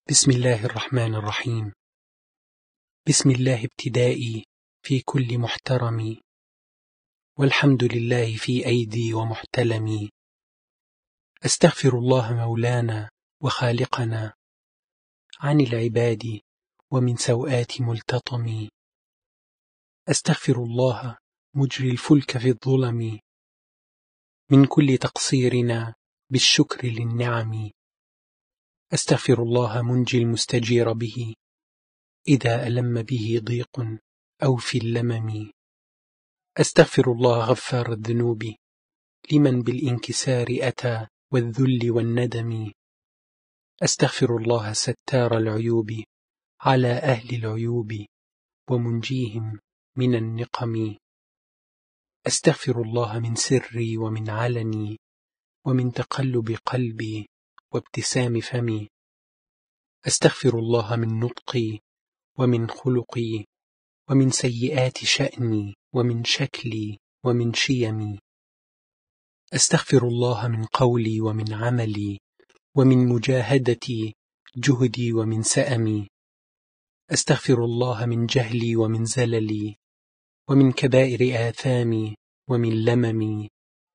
بسم الله الرحمن الرحيم. بسم الله ابتدائي في كل محترم، والحمد لله في أيدي ومحتلمي. أستغفر الله مولانا وخالقنا عن العباد ومن سوءات ملتطم. أستغفر الله مجري الفلك في الظلم من كل تقصيرنا بالشكر للنعم. أستغفر الله منجي المستجير به إذا ألم به ضيق أو في اللمم. أستغفر الله غفار الذنوب لمن بالانكسار أتى والذل والندم. أستغفر الله ستار العيوب على أهل العيوب ومنجيهم من النقم. أستغفر الله من سري ومن علني ومن تقلب قلبي وابتسام فمي. أستغفر الله من نطقي ومن خلقي ومن سيئات شأني ومن شكلي ومن شيمي. أستغفر الله من قولي ومن عملي ومن مجاهدتي جهدي ومن سأمي. أستغفر الله من جهلي ومن زللي ومن كبائر آثامي ومن لممي.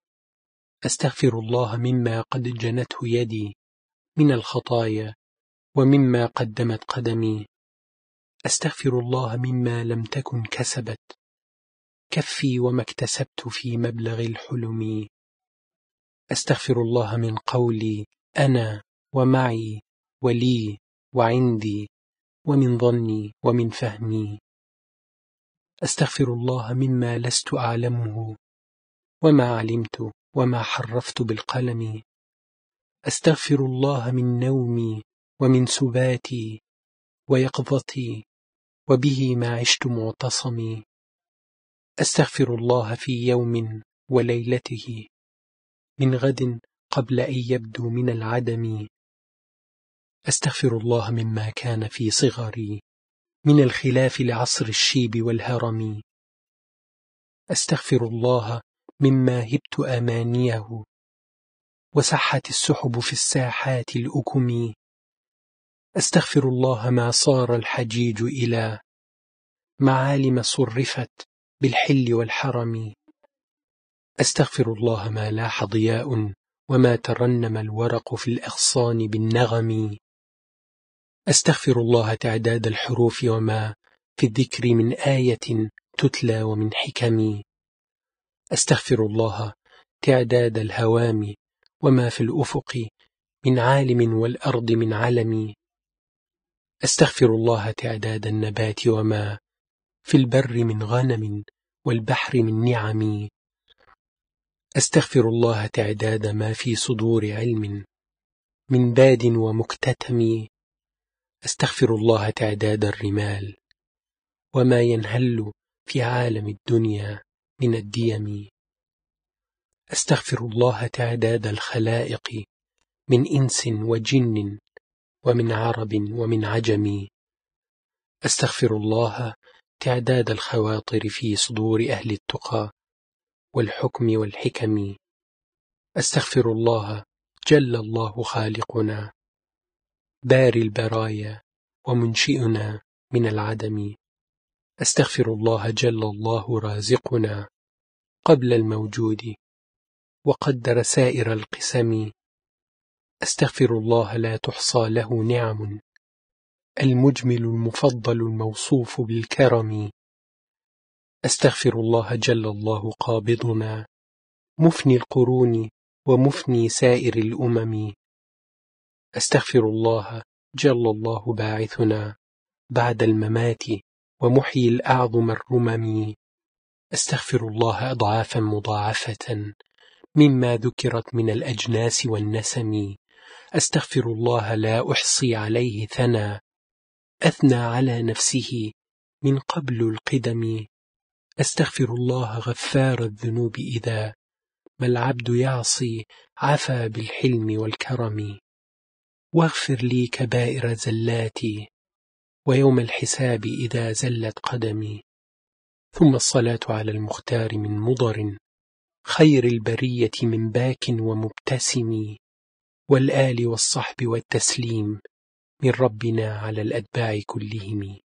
أستغفر الله مما قد جنته يدي من الخطايا ومما قدمت قدمي. أستغفر الله مما لم تكن كسبت كفي وما اكتسبت في مبلغ الحلم. أستغفر الله من قولي أنا ومعي ولي وعندي ومن ظني ومن فهمي. أستغفر الله مما لست أعلمه وما علمت وما حرفت بالقلم. أستغفر الله من نومي ومن سباتي ويقظتي وبه ما عشت معتصمي. أستغفر الله في يوم وليلته من غد قبل أن يبدو من العدم. أستغفر الله مما كان في صغري من الخلاف لعصر الشيب والهرم. أستغفر الله مما هبت أمانيه وسحت السحب في الساحات الأكم. أستغفر الله ما صار الحجيج إلى معالم صرفت بالحل والحرم. أستغفر الله ما لاح ضياء وما ترنم الورق في الأغصان بالنغم. أستغفر الله تعداد الحروف وما في الذكر من آية تتلى ومن حكم. أستغفر الله تعداد الهوام وما في الأفق من عالم والأرض من علم. أستغفر الله تعداد النبات وما في البر من غنم والبحر من نعم. أستغفر الله تعداد ما في صدور علم من باد ومكتتم. أستغفر الله تعداد الرمال وما ينهل في عالم الدنيا من الديم. أستغفر الله تعداد الخلائق من إنس وجن ومن عرب ومن عجم. أستغفر الله تعداد الخواطر في صدور أهل التقى والحكم والحكم. أستغفر الله جل الله خالقنا باري البرايا ومنشئنا من العدم. أستغفر الله جل الله رازقنا قبل الموجود وقدر سائر القسم. أستغفر الله لا تحصى له نعم المجمل المفضل الموصوف بالكرم. أستغفر الله جل الله قابضنا مفني القرون ومفني سائر الأمم. أستغفر الله جل الله باعثنا بعد الممات ومحيي الأعظم الرمم. أستغفر الله أضعافا مضاعفة مما ذكرت من الأجناس والنسم. أستغفر الله لا أحصي عليه ثنى أثنى على نفسه من قبل القدم. أستغفر الله غفار الذنوب إذا ما العبد يعصي عفا بالحلم والكرم. واغفر لي كبائر زلاتي ويوم الحساب إذا زلت قدمي. ثم الصلاة على المختار من مضر خير البرية من باك ومبتسم والآل والصحب والتسليم من ربنا على الأتباع كلهم.